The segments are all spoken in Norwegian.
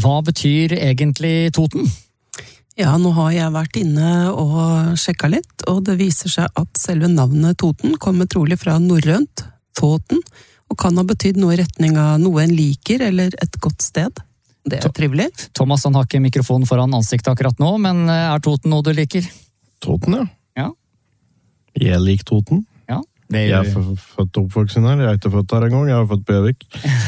Hva betyr egentlig Toten? Ja, nå har jeg vært inne og sjekket litt, og det viser seg at selve navnet Toten kommer trolig fra norrønt, Toten, og kan ha betydd noe i retning av noe en liker, eller et godt sted. Det trivelig. Thomas, han har ikke mikrofonen foran ansiktet akkurat nå, men Toten noe du liker? Toten, ja. Ja. Jeg liker Toten. Ja. Jeg er født og oppvoksen her, jeg er ikke født her en gang, jeg er født på Gjøvik.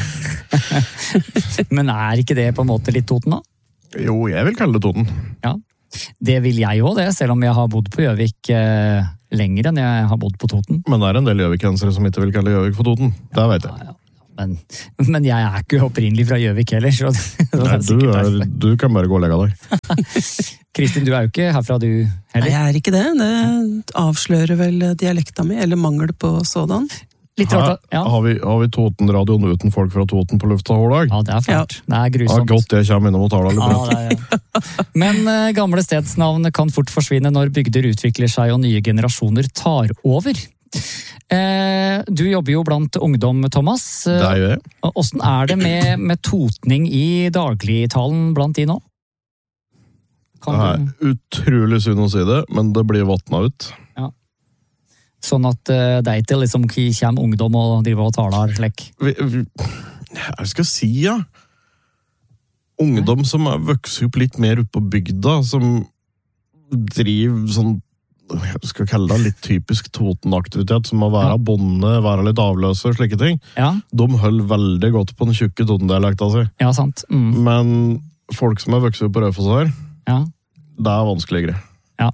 Men ikke det på en måte litt Toten da? Jo, jeg vil kalle det Toten. Ja, det vil jeg også det, selv om jeg har bodd på Gjøvik lenger enn jeg har bodd på Toten. Men det en del gjøvikensere som ikke vil kalle Gjøvik for Toten, det vet jeg. Ja. Men jeg ikke opprinnelig fra Gjøvik heller, så Nei, du kan bare gå og legge deg. Kristin, du jo ikke herfra du heller? Nei, jeg ikke det. Det avslører vel dialekta mi, eller mangel på sådan. Litt rart, ja. Har vi Toten-radioen uten folk fra Toten på lufta hver dag? Ja, det fælt. Ja. Det grusomt. Ja, godt jeg kommer innom og tar det litt bra. Men gamle stedsnavn kan fort forsvinne når bygder utvikler seg og nye generasjoner tar over. Du jobber jo blant ungdom, Thomas. Det gjør jeg. Hvordan det med totning i dagligtalen blant de nå? Det utrolig synd å si det, men det blir vattnet ut. Ja. Sånn at det ikke liksom kommer ungdom og driver og taler slik? Jeg skal si, ja. Ungdom som vokser opp litt mer ut på bygda, som driver sånn, jeg skal kalle det litt typisk Toten-aktivitet, som å være bonde, være litt avløser, slike ting. Ja. De holder veldig godt på den tjukke Toten-dialekta si. Ja, sant. Men folk som vokset opp på Raufoss her, det vanskeligere. Ja.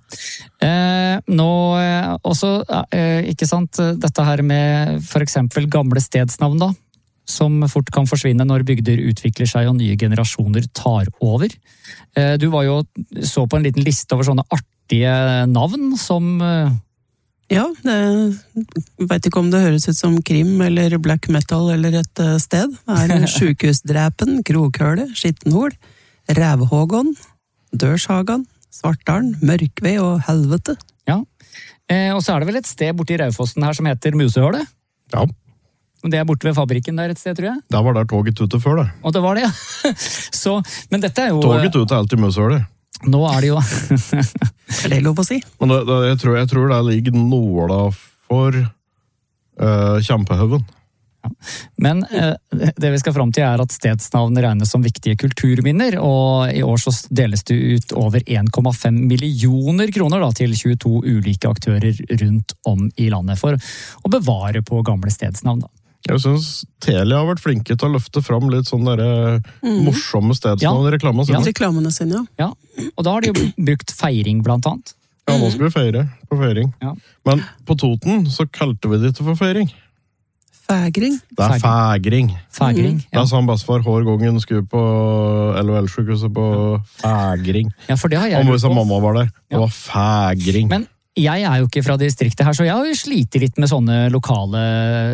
Nå også, ikke sant, dette her med for eksempel gamle stedsnavn da, som fort kan forsvinne når bygder utvikler seg og nye generasjoner tar over. Du var jo så på en liten liste over sånne artige navn som... Ja, jeg vet ikke om det høres ut som krim eller black metal eller et sted. Det Sjukehusdrepen, Krokhøle, Skittenhol, Rævhågon, Dørshagan, Svartdalen, Mørkvei og Helvete. Ja, og så det vel et sted borte i Raufossen her som heter Musehøle. Ja. Det borte ved fabrikken der et sted, tror jeg. Det var der toget ute før det. Og det var det, ja. Så, men dette jo... Toget ute alltid Musehøle. Nå det jo... det lov å si? Men jeg tror det ligger nåla for Kjempehaugen. Ja. Men det vi skal fram til at stedsnavn regnes som viktige kulturminner, og i år så deles det ut over 1,5 millioner kroner da, til 22 ulike aktører rundt om i landet for å bevare på gamle stedsnavn. Da. Jeg synes Telia har vært flinke til å løfte fram litt sånn morsomme stedsnavn i reklamene sine. Reklamene sine, ja. Og da har de jo brukt feiring blant annet. Ja, nå skal vi feire på feiring. Ja. Men på Toten så kalte vi det ikke for feiring. Fægring. Det fægring. Fægring, ja. Da sa han bestefar hver gangen skulle på LOL-sykehuset på fægring. Ja, for det har jeg gjort. Om mamma var der. Det var fægring. Men jeg jo ikke fra distriktet her, så jeg har jo slitt litt med sånne lokale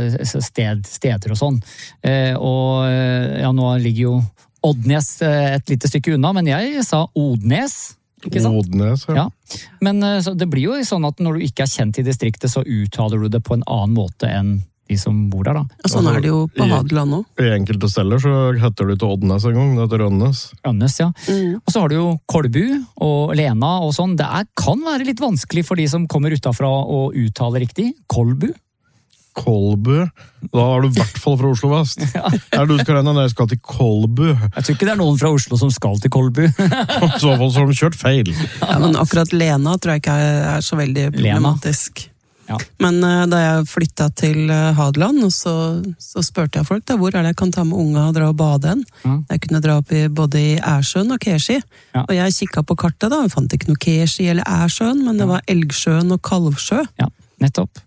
steder og sånn. Og ja, nå ligger jo Oddnes et lite stykke unna, men jeg sa Odnes. Ikke sant? Odnes, ja. Men så det blir jo sånn at når du ikke kjent i distriktet, så uttaler du det på en annen måte enn de som bor der, da. Og sånn det jo på Hadeland nå. I enkelte steder så heter det ikke Oddnes en gang, det heter Rønnes. Rønnes, ja. Og så har du jo Kolbu og Lena og sånn. Det kan være litt vanskelig for de som kommer utenfra å uttale riktig. Kolbu. Kolbu? Da du i hvert fall fra Oslo Vest. Ja. Du skal regne når jeg skal til Kolbu. Jeg tror ikke det noen fra Oslo som skal til Kolbu. I så fall så har de kjørt feil. Ja, men akkurat Lena tror jeg ikke så veldig problematisk. Lena. Ja. Men da jeg flyttet til Hadeland, så spurte jeg folk da, hvor det jeg kan ta med unga og dra og bade hen. Jeg kunne dra opp både i Ærsjøen og Kersjø. Ja. Og jeg kikket på kartet da, jeg fant ikke noe Kersjø eller Ærsjøen, men det var Elgsjøen og Kalvsjø. Ja, nettopp.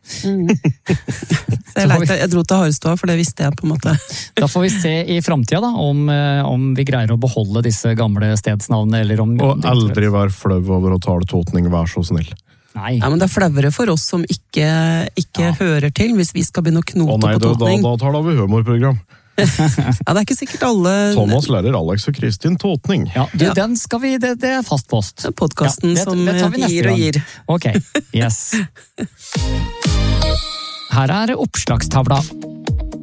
Jeg dro til Harestua, for det visste jeg på en måte. Da får vi se i fremtiden da, om vi greier å beholde disse gamle stedsnavnene, eller om... Og aldri vær flau over å tale totning, vær så snill. Nei. Ja, men det flauere for oss som ikke hører til, hvis vi skal begynne å knote på totning. Da tar vi humorprogram. Ja, det ikke sikkert alle... Thomas lærer Alex og Kristin totning. Ja, den skal vi, det fast post. Det podcasten som gir og gir. Ok, yes. Her oppslagstavla.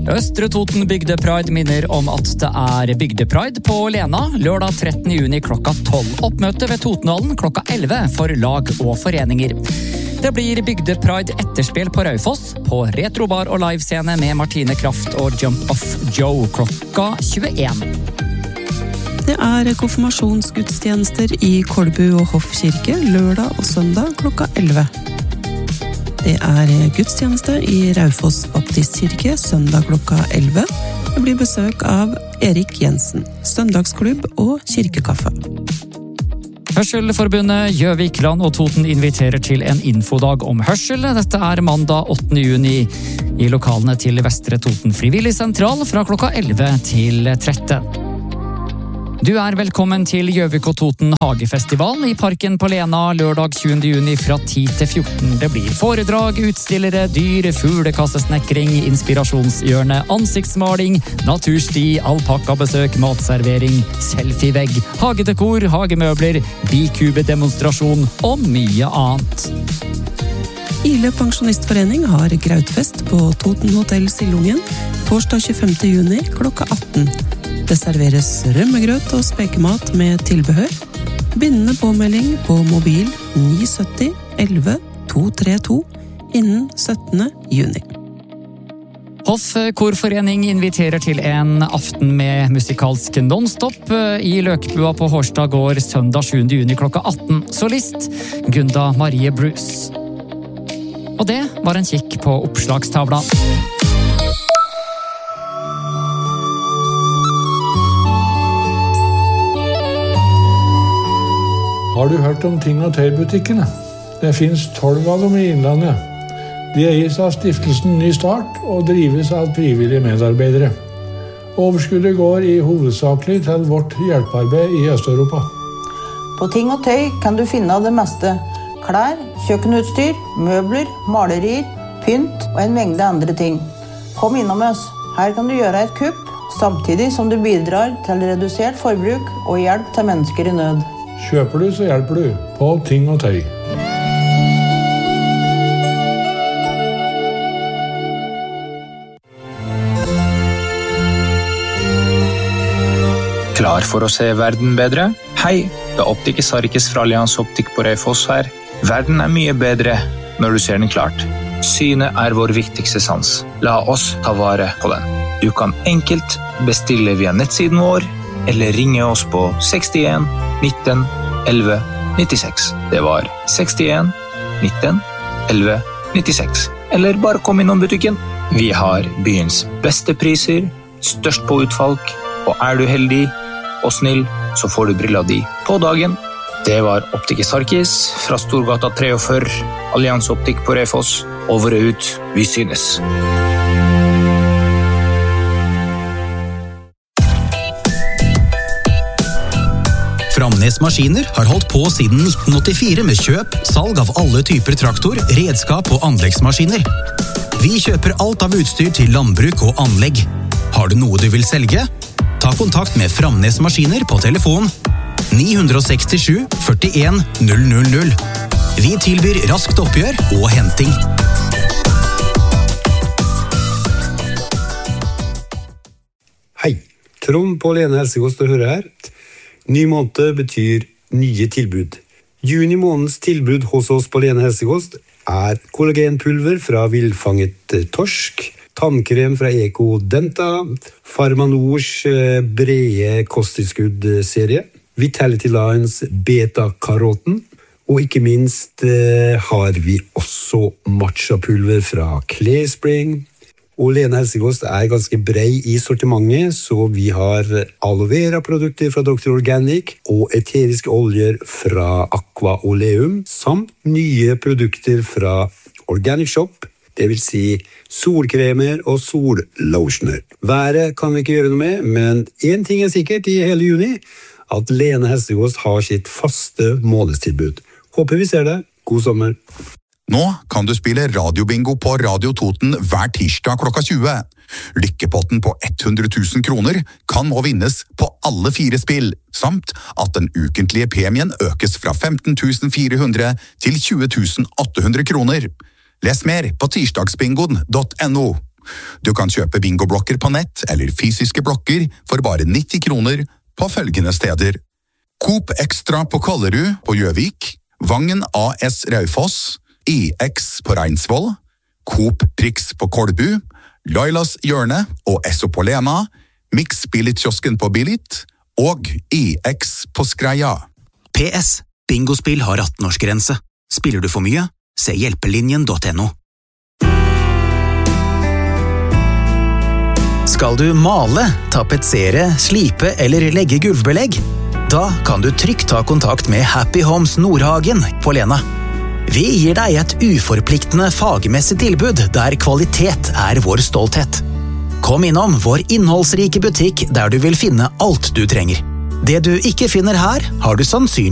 Østre Toten Bygdepride minner om at det Bygdepride på Lena lørdag 13. juni klokka 12. Oppmøte ved Totenhallen klokka 11 for lag og foreninger. Det blir Bygdepride etterspill på Raufoss, på retrobar og livescene med Martine Kraft og Jump Off Joe klokka 21. Det konfirmasjonsgudstjenester i Kolbu og Hoff kirke lørdag og søndag klokka 11. Det gudstjeneste i Raufoss baptistkirke søndag klokka 11. Det blir besøk av Erik Jensen, søndagsklubb og kirkekaffe. Hørselforbundet Gjøvikland og Toten inviterer til en infodag om hørsel. Dette mandag 8. juni i lokalene til Vestre Toten Frivillig Sentral fra klokka 11 til 13. Du velkommen til Gjøvik og Toten Hagefestival i Parken på Lena lørdag 20. juni fra 10 til 14. Det blir foredrag, utstillere, dyr, fuglekassesnekring, inspirasjonshjørne, ansiktsmaling, natursti, alpakkabesøk, matservering, selfievegg, hagedekor, hagemøbler, bikube-demonstrasjon og mye annet. Ile Pensjonistforening har grautfest på Toten Hotel Sillungen torsdag 25. juni klokka 18. Det serveres rømmegrøt og spekemat med tilbehør. Bindende påmelding på mobil 970 11 232 innen 17. juni. Hoff Korforening inviterer til en aften med musikalsk non-stop i Løkbua på Hårstad gård søndag 7. juni klokka 18. Solist Gunda Marie Bruce. Og det var en kikk på oppslagstavla. Har du hørt om Ting og Tøy-butikkene? Det finnes 12 av dem i Innlandet. De eies av stiftelsen Ny Start og drives av frivillige medarbeidere. Overskuddet går i hovedsakelig til vårt hjelpearbeid i Øst-Europa. På Ting og Tøy kan du finne det meste. Klær, kjøkkenutstyr, møbler, malerier, pynt og en mengde andre ting. Kom innom oss. Her kan du gjøre et kupp, samtidig som du bidrar til redusert forbruk og hjelp til mennesker i nød. Kjøper du, så hjelper du. På Ting og Tøy. Klar for å se verden bedre? Hei, det Optiker Sarkis fra Allianz Optik på Raufoss her. Verden mye bedre når du ser den klart. Synet vår viktigste sans. La oss ta vare på den. Du kan enkelt bestille via nettsiden vår, eller ringe oss på 61 19 11 96. Det var 61 19 11 96. Eller bare kom innom butikken. Vi har byens beste priser, størst på utvalg, og du heldig og snill, så får du brilla di på dagen. Det var Optiker Sarkis fra Storgata 43, Allianz Optik på Raufoss. Over og ut, vi synes. Framnes Maskiner har holdt på siden 1984 med kjøp, salg av alle typer traktor, redskap og anleggsmaskiner. Vi kjøper alt av utstyr til landbruk og anlegg. Har du noe du vil selge? Ta kontakt med Framnes Maskiner på telefon 967 41 000. Vi tilbyr raskt oppgjør og henting. Hei, Trond på Lene Helsekost og Høre her. Ny måned betyr nye tilbud. Juni måneds tilbud hos oss på Lene Helsekost kollagenpulver fra villfanget torsk, tannkrem fra Eco Denta, Farmanors brede kosttilskudd-serie, Vitality Lines beta-karoten, og ikke minst har vi også matcha-pulver fra Clayspring. Og Lene Helsekost ganske brei i sortimentet, så vi har aloe vera-produkter fra Dr. Organic og eteriske oljer fra Aqua Oleum, samt nye produkter fra Organic Shop, det vil si solkremer og sollotioner. Været kan vi ikke gjøre noe med, men en ting sikkert i hele juni, at Lene Helsekost har sitt faste månedstilbud. Håper vi ser det. God sommer! Nå kan du spille radiobingo på Radio Toten hver tirsdag klokka 20. Lykkepotten på 100 000 kroner kan nå vinnes på alle 4 spill, samt at den ukentlige premien økes fra 15 400 til 20 800 kroner. Les mer på tirsdagsbingoen.no. Du kan kjøpe bingoblokker på nett eller fysiske blokker for bare 90 kroner på følgende steder. Coop Extra på Kollerud på Gjøvik, Vangen AS Raufoss, IX på Reinsvoll, Coop Prix på Kolbu, Lailas Hjørne og Esso på Lena, Mix Billit-kiosken på Billit og IX på Skreia. PS. Bingospill har 18-årsgrense. Spiller du for mye? Se hjelpelinjen.no. Skal du male, tapetsere, slipe eller legge gulvbelegg? Da kan du trygt ta kontakt med Happy Homes Nordhagen på Lena. Vi gir deg et uforpliktende fagmessig tilbud der kvalitet er vår stolthet. Kom innom vår innholdsrike butikk der du vil finne alt du trenger. Det du ikke finner her, har du sannsynlig